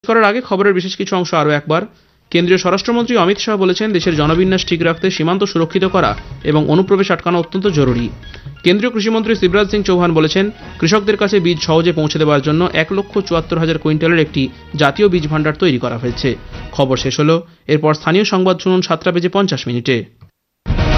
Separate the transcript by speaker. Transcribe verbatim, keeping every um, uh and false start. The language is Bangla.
Speaker 1: করার আগে খবরের বিশেষ কিছু অংশ আরও একবার। কেন্দ্রীয় স্বরাষ্ট্রমন্ত্রী অমিত শাহ বলেছেন, দেশের জনবিন্যাস ঠিক রাখতে সীমান্ত সুরক্ষিত করা এবং অনুপ্রবেশ আটকানো অত্যন্ত জরুরি। কেন্দ্রীয় কৃষিমন্ত্রী শিবরাজ সিং চৌহান বলেছেন, কৃষকদের কাছে বীজ সহজে পৌঁছে দেওয়ার জন্য এক লক্ষ চুয়াত্তর হাজার কুইন্টালের একটি জাতীয় বীজ ভাণ্ডার তৈরি করা হয়েছে। খবর শেষ হলো। এরপর স্থানীয় সংবাদ শুনুন সাতটা বেজে পঞ্চাশ মিনিটে।